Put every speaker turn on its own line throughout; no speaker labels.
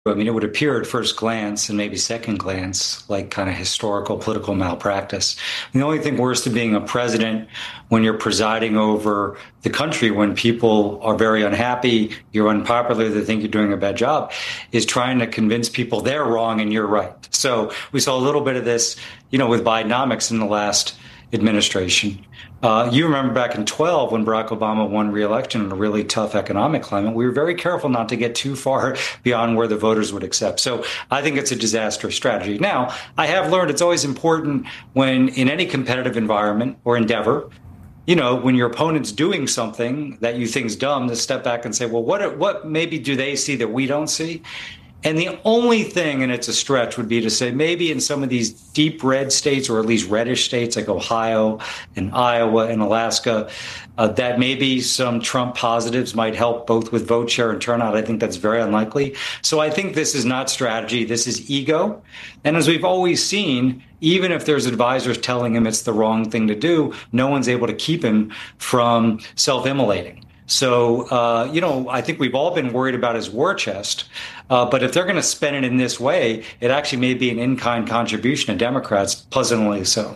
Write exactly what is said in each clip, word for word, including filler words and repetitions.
I mean, it would appear at first glance and maybe second glance like kind of historical political malpractice. The only thing worse than being a president when you're presiding over the country, when people are very unhappy, you're unpopular, they think you're doing a bad job, is trying to convince people they're wrong and you're right. So we saw a little bit of this, you know, with Bidenomics in the last administration. Uh, you remember back in twelve when Barack Obama won re-election in a really tough economic climate, we were very careful not to get too far beyond where the voters would accept. So I think it's a disastrous strategy. Now, I have learned it's always important when in any competitive environment or endeavor, you know, when your opponent's doing something that you think is dumb, to step back and say, well, what, what maybe do they see that we don't see? And the only thing, and it's a stretch, would be to say maybe in some of these deep red states, or at least reddish states like Ohio and Iowa and Alaska, uh, that maybe some Trump positives might help both with vote share and turnout. I think that's very unlikely. So I think this is not strategy. This is ego. And as we've always seen, even if there's advisors telling him it's the wrong thing to do, no one's able to keep him from self-immolating. So, uh, you know, I think we've all been worried about his war chest. Uh, but if they're going to spend it in this way, it actually may be an in-kind contribution to Democrats, pleasantly so.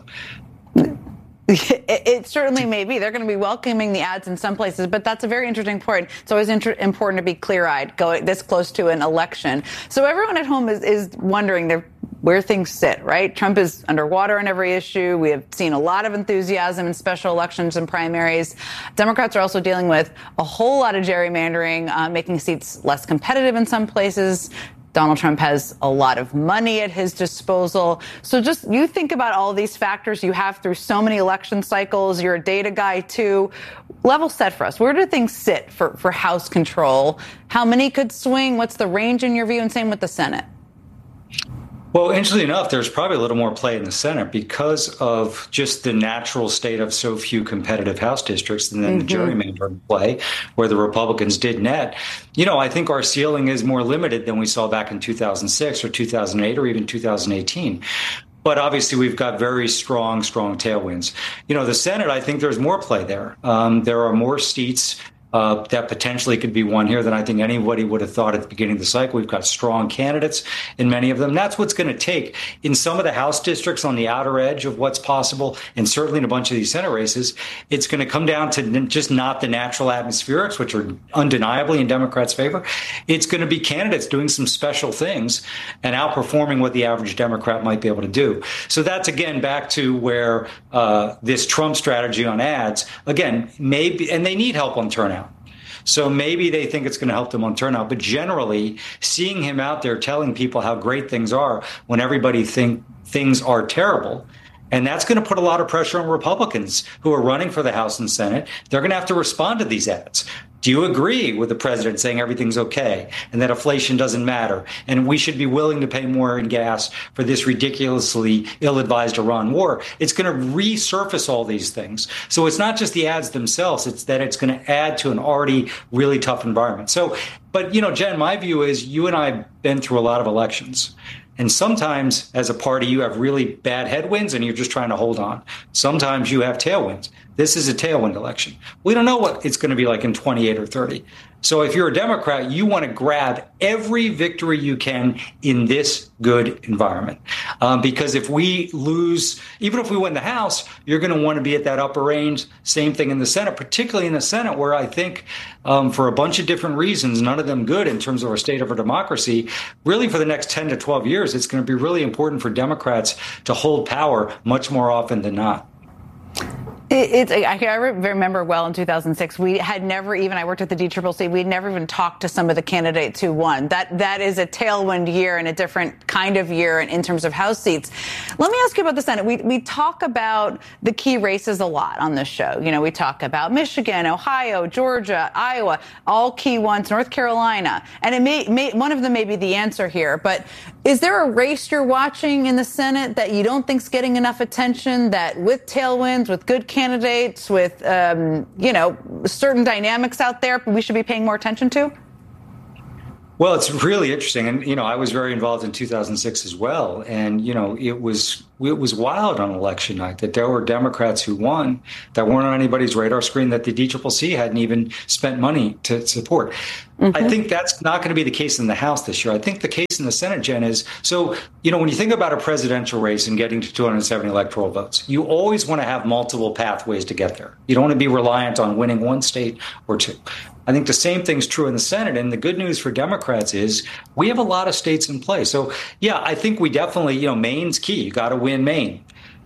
It, it certainly may be. They're going to be welcoming the ads in some places, but that's a very interesting point. It's always inter- important to be clear-eyed going this close to an election. So everyone at home is, is wondering they're where things sit, right? Trump is underwater on every issue. We have seen a lot of enthusiasm in special elections and primaries. Democrats are also dealing with a whole lot of gerrymandering, uh, making seats less competitive in some places. Donald Trump has a lot of money at his disposal. So just you think about all these factors you have through so many election cycles. You're a data guy, too. Level set for us. Where do things sit for, for House control? How many could swing? What's the range in your view? And same with the Senate.
Well, interestingly enough, there's probably a little more play in the Senate because of just the natural state of so few competitive House districts and then mm-hmm. the gerrymandering play where the Republicans did net. You know, I think our ceiling is more limited than we saw back in two thousand six or two thousand eight or even two thousand eighteen. But obviously, we've got very strong, strong tailwinds. You know, the Senate, I think there's more play there. Um, there are more seats Uh, that potentially could be won here than I think anybody would have thought at the beginning of the cycle. We've got strong candidates in many of them. That's what's going to take in some of the House districts on the outer edge of what's possible, and certainly in a bunch of these Senate races. It's going to come down to just not the natural atmospherics, which are undeniably in Democrats' favor. It's going to be candidates doing some special things and outperforming what the average Democrat might be able to do. So that's, again, back to where uh, this Trump strategy on ads, again, maybe, and they need help on turnout. So maybe they think it's going to help them on turnout. But generally, seeing him out there telling people how great things are when everybody think things are terrible, and that's going to put a lot of pressure on Republicans who are running for the House and Senate. They're going to have to respond to these ads. Do you agree with the president saying everything's okay and that inflation doesn't matter and we should be willing to pay more in gas for this ridiculously ill-advised Iran war? It's going to resurface all these things. So it's not just the ads themselves. It's that it's going to add to an already really tough environment. So, but, you know, Jen, my view is you and I have been through a lot of elections. And sometimes as a party, you have really bad headwinds and you're just trying to hold on. Sometimes you have tailwinds. This is a tailwind election. We don't know what it's going to be like in twenty-eight or thirty. So if you're a Democrat, you want to grab every victory you can in this good environment. Um, because if we lose, even if we win the House, you're going to want to be at that upper range. Same thing in the Senate, particularly in the Senate, where I think um, for a bunch of different reasons, none of them good in terms of our state of our democracy, really for the next ten to twelve years, it's going to be really important for Democrats to hold power much more often than not.
It's, I remember well in two thousand six, we had never even, I worked at the D C C C, we'd never even talked to some of the candidates who won. That That is a tailwind year and a different kind of year in, in terms of House seats. Let me ask you about the Senate. We, we talk about the key races a lot on this show. You know, we talk about Michigan, Ohio, Georgia, Iowa, all key ones, North Carolina. And it may, may one of them may be the answer here. But is there a race you're watching in the Senate that you don't think's getting enough attention, that with tailwinds, with good candidates, with, um, you know, certain dynamics out there we should be paying more attention to?
Well, it's really interesting. And, you know, I was very involved in two thousand six as well. And, you know, it was it was wild on election night that there were Democrats who won that weren't on anybody's radar screen, that the D C C C hadn't even spent money to support. Mm-hmm. I think that's not going to be the case in the House this year. I think the case in the Senate, Jen, is, so, you know, when you think about a presidential race and getting to two hundred seventy electoral votes, you always want to have multiple pathways to get there. You don't want to be reliant on winning one state or two. I think the same thing's true in the Senate. And the good news for Democrats is we have a lot of states in play. So, yeah, I think we definitely, you know, Maine's key. You got to win Maine.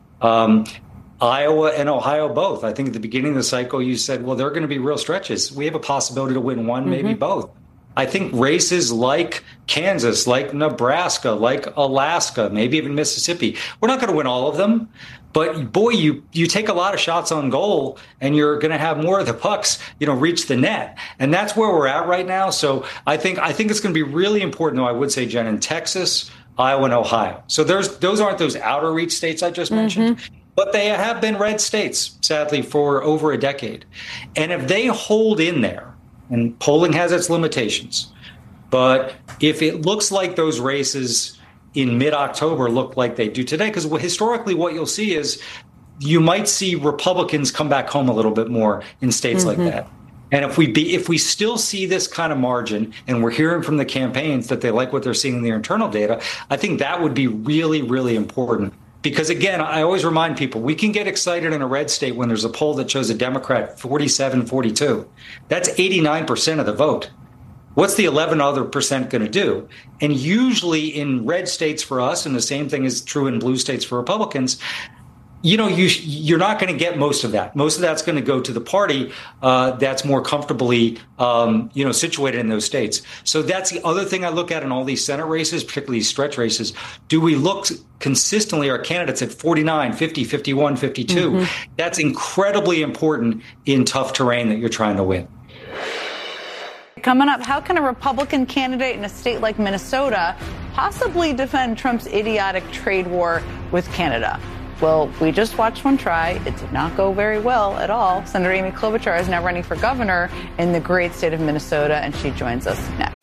Um, Iowa and Ohio both. I think at the beginning of the cycle, you said, well, they're going to be real stretches. We have a possibility to win one, mm-hmm. maybe both. I think races like Kansas, like Nebraska, like Alaska, maybe even Mississippi, we're not going to win all of them. But boy, you you take a lot of shots on goal and you're going to have more of the pucks, you know, reach the net. And that's where we're at right now. So I think I think it's going to be really important, though, I would say, Jen, in Texas, Iowa, and Ohio. So there's those aren't those outer reach states I just mentioned. Mm-hmm. But they have been red states, sadly, for over a decade. And if they hold in there, and polling has its limitations, but if it looks like those races in mid-October look like they do today, because historically what you'll see is you might see Republicans come back home a little bit more in states mm-hmm. like that. And if we be, if we still see this kind of margin, and we're hearing from the campaigns that they like what they're seeing in their internal data, I think that would be really, really important. Because, again, I always remind people, we can get excited in a red state when there's a poll that shows a Democrat forty-seven forty-two. That's eighty-nine percent of the vote. What's the eleven other percent going to do? And usually in red states for us, and the same thing is true in blue states for Republicans, you know, you, you're not going to get most of that. Most of that's going to go to the party uh, that's more comfortably, um, you know, situated in those states. So that's the other thing I look at in all these Senate races, particularly these stretch races. Do we look consistently our candidates at forty-nine, fifty, fifty-one, fifty-two? Mm-hmm. That's incredibly important in tough terrain that you're trying to win.
Coming up, how can a Republican candidate in a state like Minnesota possibly defend Trump's idiotic trade war with Canada? Well, we just watched one try. It did not go very well at all. Senator Amy Klobuchar is now running for governor in the great state of Minnesota, and she joins us next.